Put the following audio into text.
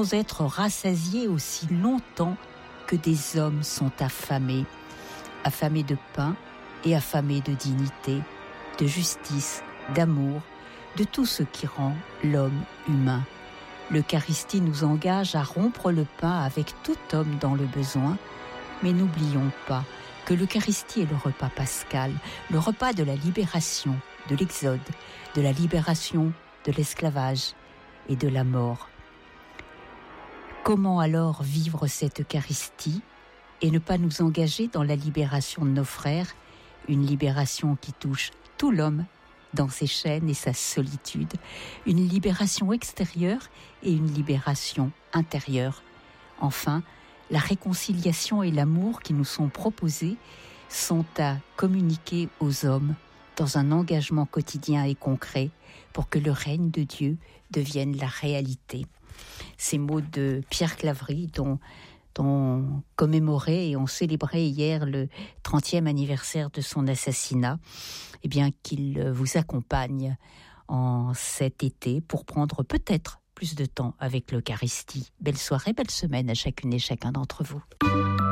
pourrons être rassasiés aussi longtemps que des hommes sont affamés, affamés de pain et affamés de dignité, de justice, d'amour, de tout ce qui rend l'homme humain. L'Eucharistie nous engage à rompre le pain avec tout homme dans le besoin, mais n'oublions pas que l'Eucharistie est le repas pascal, le repas de la libération, de l'exode, de la libération de l'esclavage et de la mort. Comment alors vivre cette Eucharistie et ne pas nous engager dans la libération de nos frères, une libération qui touche tout l'homme dans ses chaînes et sa solitude, une libération extérieure et une libération intérieure. Enfin, la réconciliation et l'amour qui nous sont proposés sont à communiquer aux hommes dans un engagement quotidien et concret pour que le règne de Dieu devienne la réalité. Ces mots de Pierre Claverie dont on commémorait et on célébrait hier le 30e anniversaire de son assassinat, eh bien qu'il vous accompagne en cet été pour prendre peut-être plus de temps avec l'Eucharistie. Belle soirée, belle semaine à chacune et chacun d'entre vous.